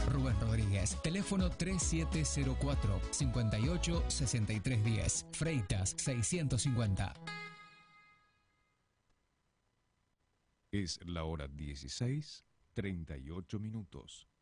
Rubén Rodríguez. Teléfono 3704-586310. Freitas 650. Es la hora 16:38.